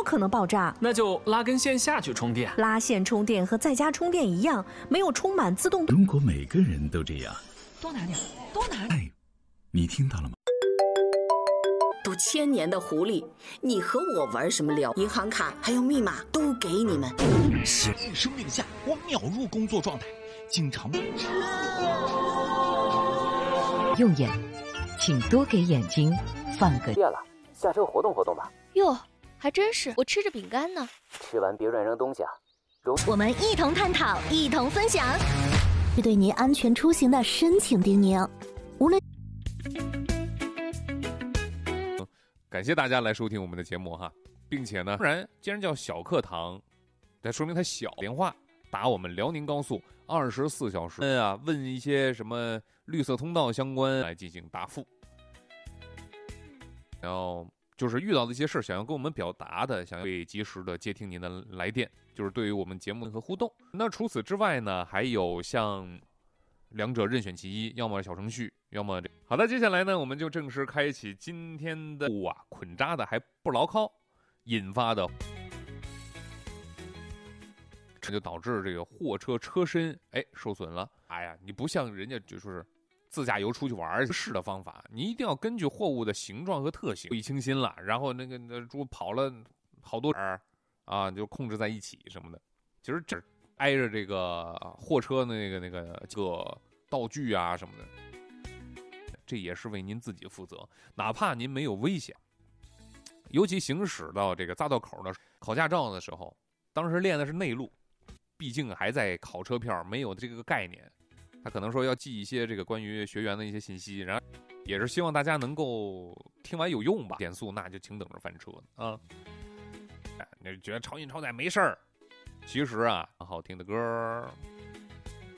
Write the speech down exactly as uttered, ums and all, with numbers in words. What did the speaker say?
可能爆炸？ 那就拉根线下去充电。 拉线充电和在家充电一样，没有充满自动。 如果每个人都这样， 多拿点，多拿点。 哎，你听到了吗？ 都千年的狐狸，你和我玩什么聊？银行卡还有密码都给你们。 生生命下，我秒入工作状态，经常用眼，请多给眼睛放个电了，下车活动活动吧。 哟，还真是，我吃着饼干呢。 吃完别乱扔东西啊！ 我们一同探讨，一同分享，是对您安全出行的深情叮咛。无论感谢大家来收听我们的节目哈，并且呢，当然既然叫小课堂，那说明它小。电话打我们辽宁高速二十四小时问啊，问一些什么绿色通道相关来进行答复。然后就是遇到的一些事想要跟我们表达的，想要被及时的接听您的来电，就是对于我们节目和互动。那除此之外呢，还有像两者任选其一，要么小程序，要么这。好的，接下来呢，我们就正式开启今天的哇，捆扎的还不牢靠，引发的，这就导致这个货车车身哎受损了。哎呀，你不像人家就说是自驾游出去玩是的方法，你一定要根据货物的形状和特性，一清新了，然后那个那猪跑了好多人啊，就控制在一起什么的。其实这挨着这个货车那个那个这个道具啊什么的，这也是为您自己负责。哪怕您没有危险，尤其行驶到这个匝道口的考驾照的时候，当时练的是内路，毕竟还在考车票，没有这个概念。他可能说要记一些这个关于学员的一些信息，然后也是希望大家能够听完有用吧。减速那就请等着翻车啊！你觉得超音超载没事儿？其实啊，好听的歌